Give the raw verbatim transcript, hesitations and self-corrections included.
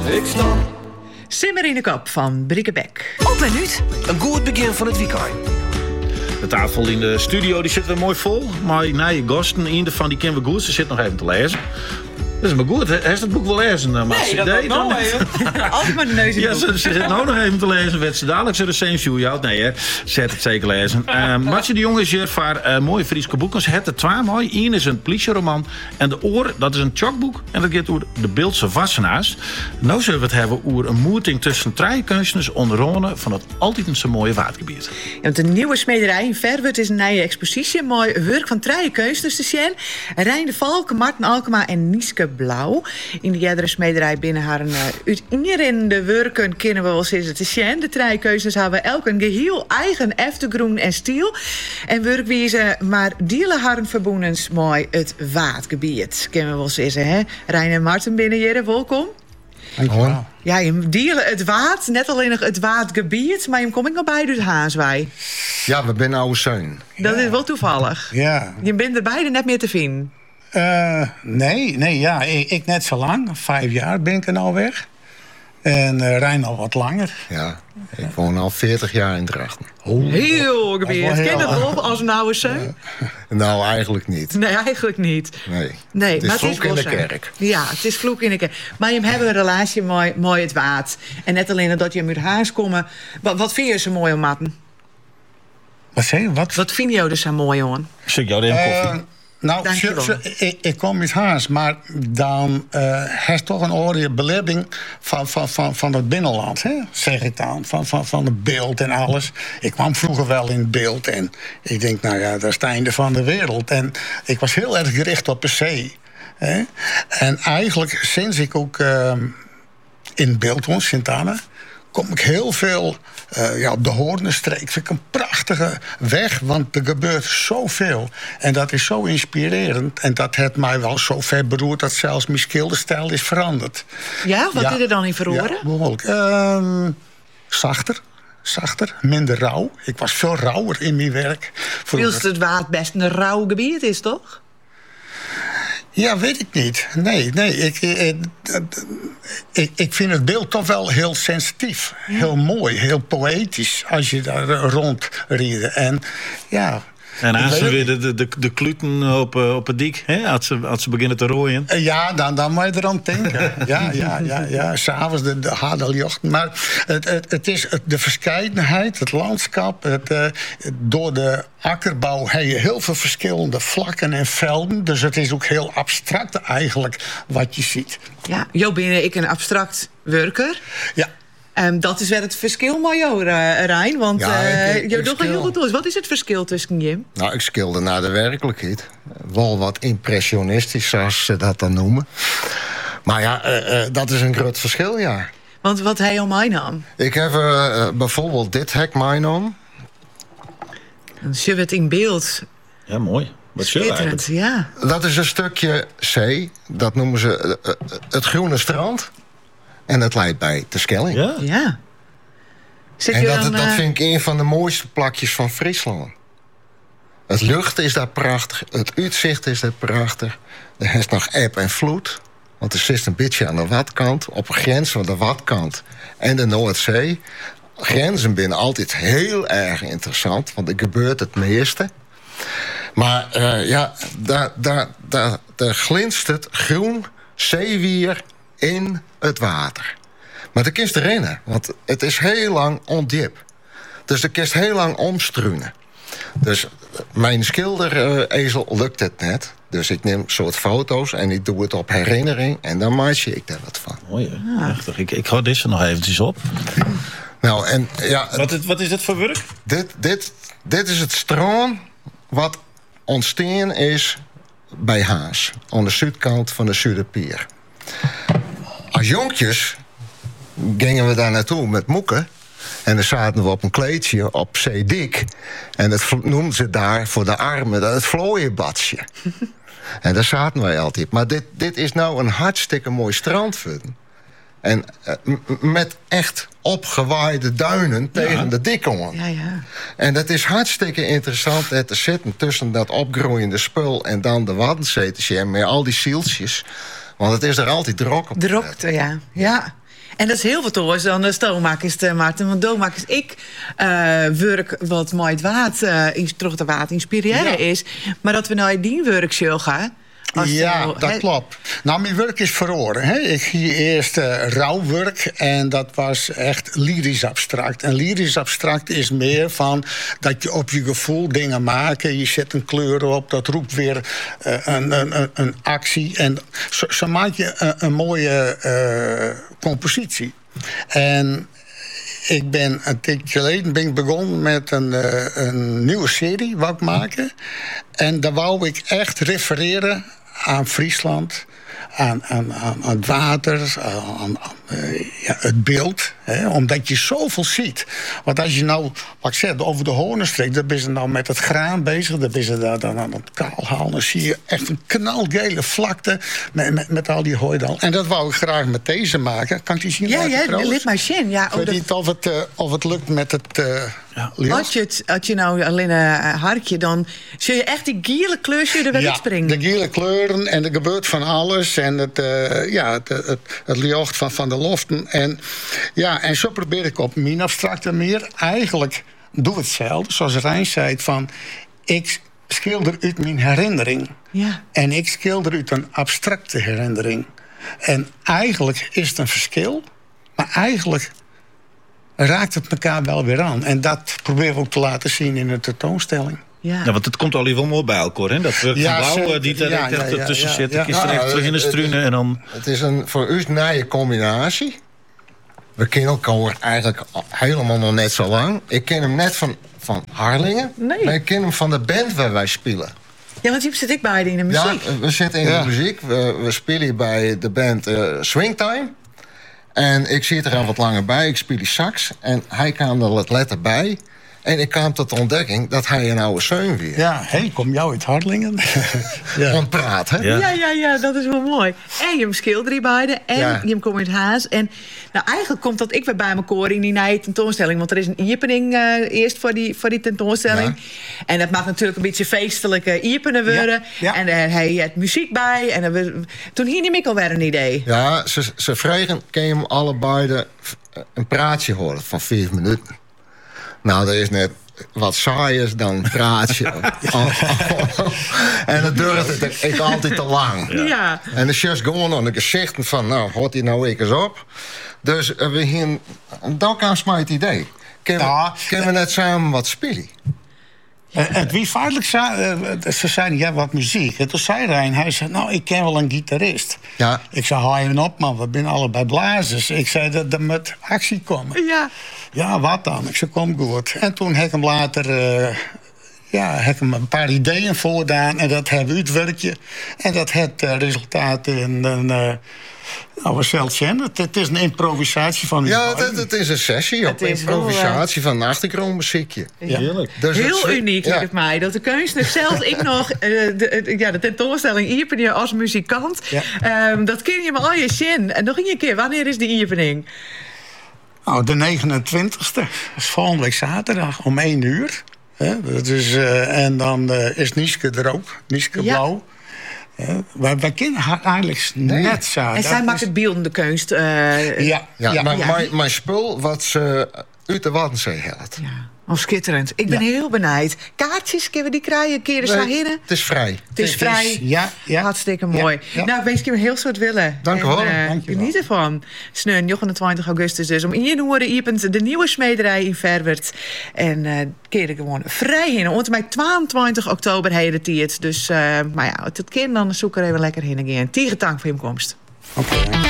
Ik stap. Simmer in de kop van Briekebeck. Op en uit. Een goed begin van het weekend. De tafel in de studio die zit weer mooi vol. Maar nee, gasten, einde van die kennen we goed. Ze zit nog even te lezen. Dat is maar goed. Hij heeft het boek wel lezen. Uh, Nee, dat nee, nog even. Altijd maar de neus in de Ja, ze, ze zit nou nog even te lezen. Werd ze dadelijk ze recensie jou? Nee, hè. Ze het zeker lezen. Uh, Martje de Jong is hier voor uh, mooie Friese boeken. Ze het er twee mooi. Eén is een politieroman. En de Oor, dat is een chokboek. En dat gaat over de Beeldse Wassenaars. Nou zullen we het hebben over een moeting tussen drie kunstenaars onder andere van het altijd een zo mooie waardgebied. Ja, want de nieuwe smederij in Verwert is een nieuwe expositie. Mooi werk van drie kunstenaars te zien. Rijn de Valk, Marten Alkema en Nieske Blauw. In de jadere smederij binnen haar een uitingerende werken kennen we wel eens te zien. De drie keuzes hebben elk een geheel eigen eftergroen en stiel. En werkwijze, maar dielen haar verboenens mooi het waardgebied. Kennen we wel eens, hè? Rijn en Marten binnen hier, welkom. Dankjewel. Ja, je dealen het waard, net alleen nog het waardgebied, maar je kom ik nog bij dus Haaswij. Ja, we zijn oude zeun. Dat Ja. is wel toevallig. Ja. Je bent er beide net meer te vinden. Uh, nee, nee, ja, ik, ik net zo lang. Vijf jaar ben ik er nou weg. En uh, Rijn al wat langer. Ja, ik woon al veertig jaar in Drachten. Heel gebied. wel heel Ken je dat lang. wel als een oude zeun? Nou, eigenlijk niet. Nee, eigenlijk niet. Nee, Nee, het is maar vloek wel in de zo. kerk. Ja, het is vloek in de kerk. Maar je hebt een relatie mooi, mooi het waard. En net alleen dat je uit huis komen. Wat, wat vind je zo mooi, Matten? Wat zeg je? Wat? Wat vind je er zo mooi, jongen? Zit jou even Uh, koffie? nou, Dank je zo- wel. zo- ik, ik kom uit Haas, maar dan uh, heeft toch een oorlog beleving van, van, van, van het binnenland, hè? Zeg ik dan. Van, van, van het beeld en alles. Ik kwam vroeger wel in het beeld en ik denk, nou ja, dat is het einde van de wereld. En ik was heel erg gericht op de zee. Hè? En eigenlijk, sinds ik ook uh, in het beeld woon, Sint-Anna, kom ik heel veel uh, ja, op de Hoornenstreek. Vind ik een prachtige weg, want er gebeurt zoveel. En dat is zo inspirerend. En dat heeft mij wel zo ver beroerd dat zelfs mijn schilderstijl is veranderd. Ja, wat Ja. is er dan in verhoren? Ja, behoorlijk. Ehm, zachter. Zachter, minder rauw. Ik was veel rauwer in mijn werk. vroeger. Feels het waard best een rauw gebied is, toch? Ja, weet ik niet. Nee, nee. Ik, ik, ik, ik vind het beeld toch wel heel sensitief. Heel mooi, heel poëtisch als je daar rondrieden. En ja. En ik als ze weet weer de, de, de, de kluten op, uh, op het dik, hè, als, ze, als ze beginnen te rooien. het- Ja, dan, dan moet je eraan denken. Ja, ja, ja, ja. S'avonds de, de hadeljocht. Maar het, het, het is het- de verscheidenheid, het landschap. Het, uh, door de akkerbouw heb je heel veel verschillende vlakken en velden. Dus het is ook heel abstract eigenlijk wat je ziet. Ja, Jo ben ik een abstract werker. Ja. Um, dat is wel het verschil, Majo, uh, Rijn. Want Ja, uh, ik- ik- Jo ik doet er heel schil. goed toe. Wat is het verschil tussen Jim? Nou, ik skilde naar de werkelijkheid. Wel wat impressionistisch, zoals ze dat dan noemen. Maar ja, uh, uh, dat is een groot verschil, ja. Want wat hij al mij nam. Ik heb uh, bijvoorbeeld dit hek meegenomen. Dan zie je het in beeld. Ja, mooi. Wat chill Schitterend, eigenlijk. ja. Dat is een stukje zee. Dat noemen ze uh, uh, het groene strand. En dat leidt bij de Schelling. Ja? Ja. Zit En je dat, dan, dat uh, vind ik een van de mooiste plakjes van Friesland. Het lucht is daar prachtig. Het uitzicht is daar prachtig. Er is nog eb en vloed. Want er zit een beetje aan de watkant. Op een grens van de watkant en de Noordzee. Grenzen binnen altijd heel erg interessant. Want er gebeurt het meeste. Maar uh, ja, daar, daar, daar, daar glinst het groen zeewier in het water. Maar de kist erin, want het is heel lang ondiep. Dus de kist heel lang omstruinen. Dus mijn schilderezel lukt het net. Dus ik neem soort foto's en ik doe het op herinnering. En dan maak ik daar wat van. Mooi, hè? Prachtig. Ik, ik hou deze nog eventjes op. Nou, en ja, Wat, is- wat is dit voor werk? dit, dit, dit is het stroom wat ontstaan is bij Haas. Aan de zuidkant van de Zuiderpier. Als jonkjes gingen we daar naartoe met moeken. En dan zaten we op een kleedje op Zeedik. En dat vl- noemden ze daar voor de armen dat het vlooienbadje. En daar zaten wij altijd. Maar dit, dit is nou een hartstikke mooi strandfun. En uh, m- met echt opgewaaide duinen tegen Ja. de Dikkongen. Ja, ja. En dat is hartstikke interessant hè, te zitten tussen dat opgroeiende spul en dan de Waddenzee te zien met al die zieltjes. Want het is er altijd drok op. Drokte, ja. Ja. En dat is heel wat anders dan de stoommakers, Maarten. Want stoommakers ik uh, werk wat mooi het waard, uh, terug de waard inspireren Ja. is. Maar dat we nou die werk zullen gaan. Ja, nou, dat he, klopt. Nou, mijn werk is verloren. Hè. Ik ging eerst uh, rouwwerk en dat was echt lyrisch abstract. En lyrisch abstract is meer van dat je op je gevoel dingen maakt. Je zet een kleur op, dat roept weer uh, een, een, een actie. En zo, zo maak je een, een mooie uh, compositie. En ik ben een tijdje geleden ben ik begonnen met een, uh, een nieuwe serie wou ik maken. En daar wou ik echt refereren aan Friesland, aan, aan, aan, aan het water, aan, aan uh, ja, het beeld. Hè, omdat je zoveel ziet. Want als je nou, wat ik zeg, over de Hoornenstreek, dan ben je nou met het graan bezig, dan ben je daar dan aan het kaal halen. Dan zie je echt een knalgele vlakte met, met, met al die hooidal. En dat wou ik graag met deze maken. Kan ik die zien? ja, laten, ja, trouwens? lid maar Sjen. Ja, Ik weet oh, niet of het, uh, of het lukt met het uh, Ja. licht. als, je het, als je nou alleen een harkje, dan zul je echt die giele kleur er weer Ja, uitspringen. de gele kleuren en er gebeurt van alles. En het, uh, ja, het, het, het licht van, van de loften. En, ja, en zo probeer ik op mijn abstracte meer. Eigenlijk doe ik hetzelfde, zoals Rijn zei. Van, ik schilder uit mijn herinnering. Ja. En ik schilder uit een abstracte herinnering. En eigenlijk is het een verschil. Maar eigenlijk raakt het elkaar wel weer aan. En dat proberen we ook te laten zien in de tentoonstelling. Ja. Ja, want het komt al wel mooi bij elkaar, hè? Dat werk van Ja, blauw zeker. eh, die er Ja, echt ja, ja, tussen ja, zit. ja. Ik is er Ja, echt terug in de het- struinen en dan... Het is een voor u nieuwe combinatie. We kennen elkaar eigenlijk al helemaal nog net zo lang. Ik ken hem net van, van Harlingen. Nee. Maar ik ken hem van de band waar wij spelen. ja, want hier zit ik bij in de muziek. Ja, we zitten in Ja. de muziek. We, we spelen bij de band uh, Swingtime. En ik zit er al wat langer bij. Ik speel die sax. En hij kwam er wat letter bij. En ik kwam tot de ontdekking dat hij een oude zoon weer. Ja, hé, hey, kom jou uit Harlingen? ja. Want praat, hè? Ja. Ja, ja, ja, dat is wel mooi. En je hem schilderen beide. En Ja. je hem komt in het haas. En nou, eigenlijk komt dat ik weer bij elkaar in die nieuwe tentoonstelling. Want er is een iepening uh, eerst voor die, voor die tentoonstelling. Ja. En dat mag natuurlijk een beetje feestelijke iepenen worden. Ja, ja. En uh, hij had muziek bij. En uh, toen hier niet meer weer een idee. Ja, ze, ze vregen, kan je hem allebei de, een praatje horen van vier minuten. Nou, dat is net wat saaiers dan een praatje. En dat duurt het ik altijd te lang. Ja. ja. En de chefs gewoon aan de gezichten van, nou, hoort hij nou eens op. Dus uh, we hier, dan kwam mij het idee. Kunnen Ja. we, kunnen we net samen wat spelen? Uh, het wie feitelijk zei, uh, ze zeiden, ja, wat muziek. En toen zei Rijn, hij zei, nou, ik ken wel een gitarist. Ja. Ik zei, hou even op, man, we zijn allebei blazers. Ik zei, dat er met actie komen. Ja. Ja, wat dan? Ik zei, kom goed. En toen heb ik hem later, uh, ja, heb ik hem een paar ideeën voordaan. En dat hebben we uitwerkje. En dat het uh, resultaat in een... Uh, nou, we zullen het zien. Het, het is een improvisatie van... Ja, het, het, het is een sessie op Het is wel, improvisatie van een achtergrondmuziekje. Heerlijk. Dus het Heel zwi- uniek, ja. lijkt mij. Dat de kunstner, zelfs ik nog, uh, de, de, ja, de tentoonstelling Iepening als muzikant. Ja. Um, dat ken je maar al je zin. En nog een keer, wanneer is de Iepening? Nou, de negenentwintigste. Dat is volgende week zaterdag om één uur. Hè, dat is, uh, en dan uh, is Nieske er ook. Nieske Ja. Blauw. Uh, wij, wij kennen haar eigenlijk net zo. En Dat zij is- maakt het beeldende kunst. uh, Ja, Ja, ja, maar ja. Mijn, mijn spul wat ze uit de Waddenzee helpt. Ja. Oh, schitterend. Ik ben Ja. heel benijd. Kaartjes, kunnen we die krijgen? Een keer eens Nee, naar hinnen? het is vrij. Het is vrij. Ja, ja. Hartstikke mooi. Ja, ja. Nou, ik wens je hem heel soort willen. Dank u wel. En, uh, Dank je wel. Geniet ervan. Sneun, negenentwintig augustus dus. Om hier horen iepend de nieuwe smederij in Verwert. En uh, keer ik gewoon vrij in. Want mij tweeëntwintig oktober heet het. Dus, uh, maar ja, het kind dan zoek er even lekker heen again. Tierentank voor je komst. Oké.